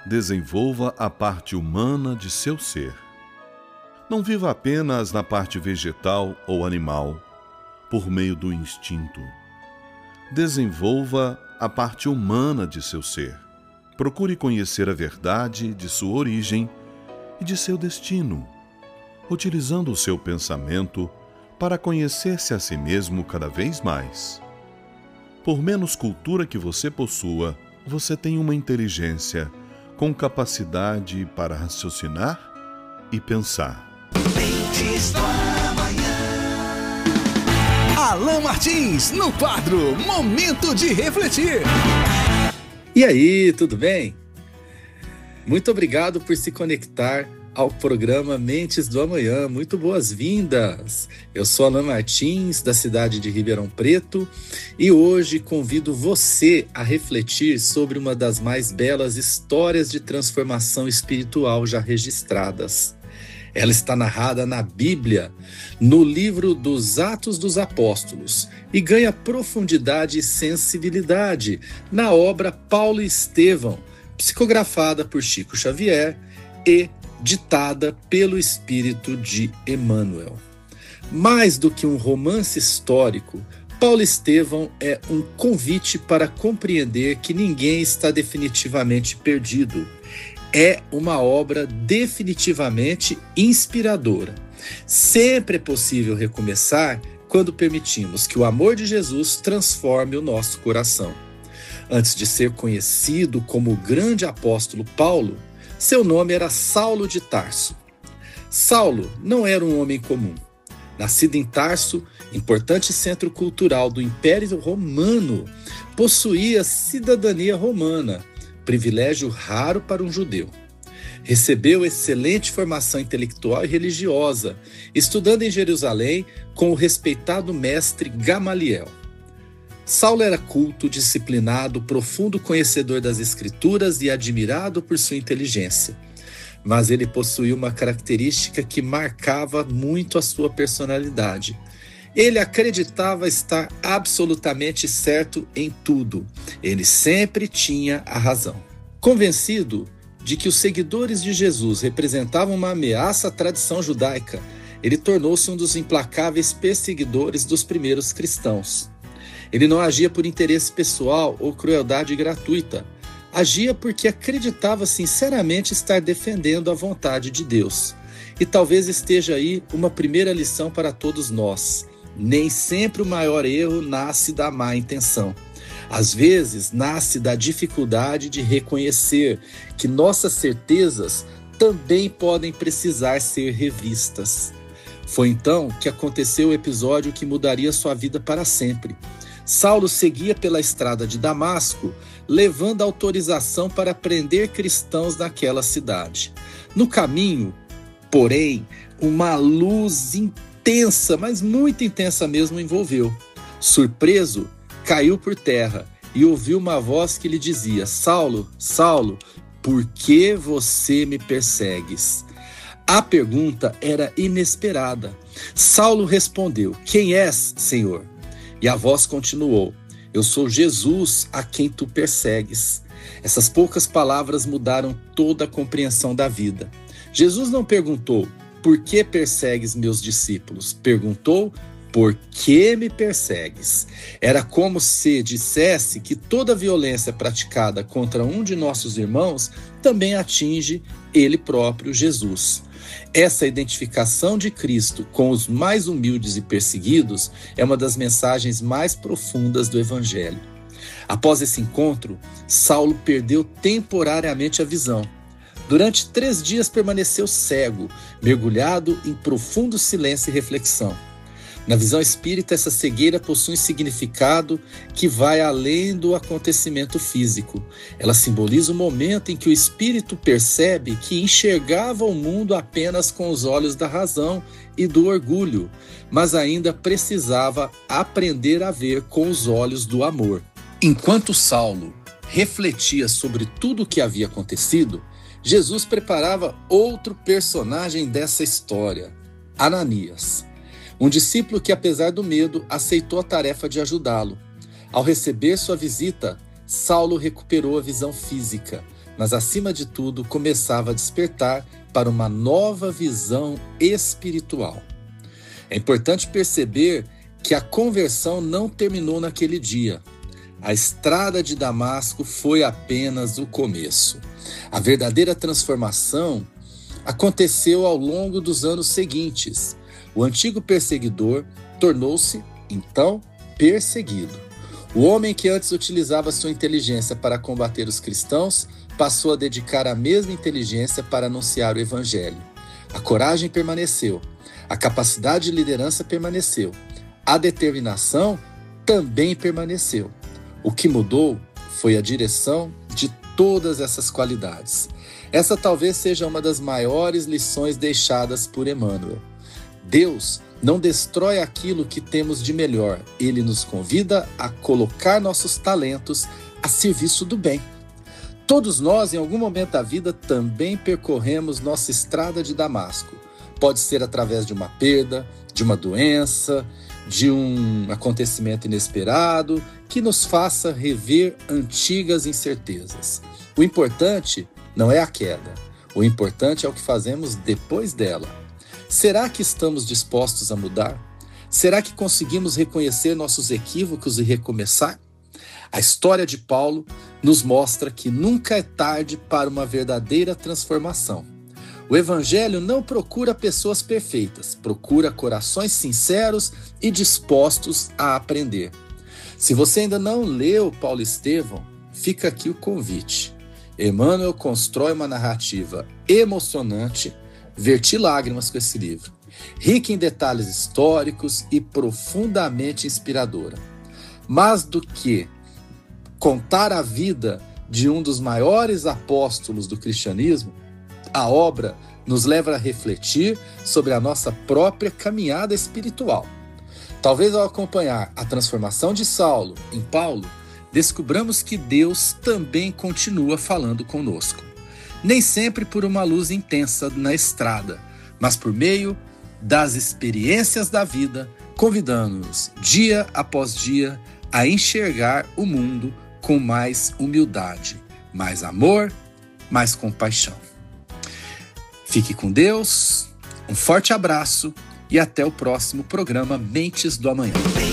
desenvolva a parte humana de seu ser. Não viva apenas na parte vegetal ou animal, por meio do instinto. Desenvolva a parte humana de seu ser. Procure conhecer a verdade de sua origem e de seu destino, utilizando o seu pensamento para conhecer-se a si mesmo cada vez mais. Por menos cultura que você possua, você tem uma inteligência com capacidade para raciocinar e pensar. Mentes do Amanhã. Alan Martins, no quadro Momento de Refletir. E aí, tudo bem? Muito obrigado por se conectar ao programa Mentes do Amanhã. Muito boas-vindas! Eu sou Alan Martins, da cidade de Ribeirão Preto, e hoje convido você a refletir sobre uma das mais belas histórias de transformação espiritual já registradas. Ela está narrada na Bíblia, no livro dos Atos dos Apóstolos, e ganha profundidade e sensibilidade na obra Paulo e Estevão, psicografada por Chico Xavier e ditada pelo Espírito de Emmanuel. Mais do que um romance histórico, Paulo e Estevão é um convite para compreender que ninguém está definitivamente perdido. É uma obra definitivamente inspiradora. Sempre é possível recomeçar quando permitimos que o amor de Jesus transforme o nosso coração. Antes de ser conhecido como o grande apóstolo Paulo, seu nome era Saulo de Tarso. Saulo não era um homem comum. Nascido em Tarso, importante centro cultural do Império Romano, possuía cidadania romana, privilégio raro para um judeu. Recebeu excelente formação intelectual e religiosa, estudando em Jerusalém com o respeitado mestre Gamaliel. Saulo era culto, disciplinado, profundo conhecedor das Escrituras e admirado por sua inteligência. Mas ele possuía uma característica que marcava muito a sua personalidade. Ele acreditava estar absolutamente certo em tudo. Ele sempre tinha a razão. Convencido de que os seguidores de Jesus representavam uma ameaça à tradição judaica, ele tornou-se um dos implacáveis perseguidores dos primeiros cristãos. Ele não agia por interesse pessoal ou crueldade gratuita. Agia porque acreditava sinceramente estar defendendo a vontade de Deus. E talvez esteja aí uma primeira lição para todos nós. Nem sempre o maior erro nasce da má intenção. Às vezes, nasce da dificuldade de reconhecer que nossas certezas também podem precisar ser revistas. Foi então que aconteceu o episódio que mudaria sua vida para sempre. Saulo seguia pela estrada de Damasco, levando autorização para prender cristãos naquela cidade. No caminho, porém, uma luz intensa, mas muito intensa mesmo, envolveu. Surpreso, caiu por terra e ouviu uma voz que lhe dizia: Saulo, Saulo, por que você me persegues? A pergunta era inesperada. Saulo respondeu: Quem és, Senhor? E a voz continuou: Eu sou Jesus a quem tu persegues. Essas poucas palavras mudaram toda a compreensão da vida. Jesus não perguntou: Por que persegues meus discípulos? Perguntou: Por que me persegues? Era como se dissesse que toda violência praticada contra um de nossos irmãos também atinge ele próprio, Jesus. Essa identificação de Cristo com os mais humildes e perseguidos é uma das mensagens mais profundas do Evangelho. Após esse encontro, Saulo perdeu temporariamente a visão. Durante 3 dias permaneceu cego, mergulhado em profundo silêncio e reflexão. Na visão espírita, essa cegueira possui um significado que vai além do acontecimento físico. Ela simboliza o momento em que o espírito percebe que enxergava o mundo apenas com os olhos da razão e do orgulho, mas ainda precisava aprender a ver com os olhos do amor. Enquanto Saulo refletia sobre tudo o que havia acontecido, Jesus preparava outro personagem dessa história, Ananias. Um discípulo que, apesar do medo, aceitou a tarefa de ajudá-lo. Ao receber sua visita, Saulo recuperou a visão física, mas acima de tudo começava a despertar para uma nova visão espiritual. É importante perceber que a conversão não terminou naquele dia. A estrada de Damasco foi apenas o começo. A verdadeira transformação aconteceu ao longo dos anos seguintes. O antigo perseguidor tornou-se, então, perseguido. O homem que antes utilizava sua inteligência para combater os cristãos passou a dedicar a mesma inteligência para anunciar o evangelho. A coragem permaneceu, a capacidade de liderança permaneceu, a determinação também permaneceu. O que mudou foi a direção de todas essas qualidades. Essa talvez seja uma das maiores lições deixadas por Emmanuel. Deus não destrói aquilo que temos de melhor. Ele nos convida a colocar nossos talentos a serviço do bem. Todos nós, em algum momento da vida, também percorremos nossa estrada de Damasco. Pode ser através de uma perda, de uma doença, de um acontecimento inesperado que nos faça rever antigas incertezas. O importante não é a queda. O importante é o que fazemos depois dela. Será que estamos dispostos a mudar? Será que conseguimos reconhecer nossos equívocos e recomeçar? A história de Paulo nos mostra que nunca é tarde para uma verdadeira transformação. O Evangelho não procura pessoas perfeitas, procura corações sinceros e dispostos a aprender. Se você ainda não leu Paulo Estevão, fica aqui o convite. Emmanuel constrói uma narrativa emocionante. Verti lágrimas com esse livro, rica em detalhes históricos e profundamente inspiradora. Mais do que contar a vida de um dos maiores apóstolos do cristianismo, a obra nos leva a refletir sobre a nossa própria caminhada espiritual. Talvez ao acompanhar a transformação de Saulo em Paulo, descobramos que Deus também continua falando conosco. Nem sempre por uma luz intensa na estrada, mas por meio das experiências da vida, convidando-nos dia após dia a enxergar o mundo com mais humildade, mais amor, mais compaixão. Fique com Deus, um forte abraço e até o próximo programa Mentes do Amanhã.